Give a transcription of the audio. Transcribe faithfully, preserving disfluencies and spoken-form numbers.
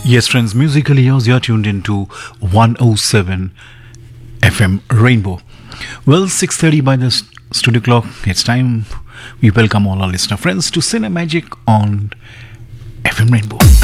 Yes, friends, musically yours, you're tuned into one oh seven F M Rainbow. Well, six thirty by the st- studio clock, it's time we welcome all our listener friends to Cinemagic on F M Rainbow.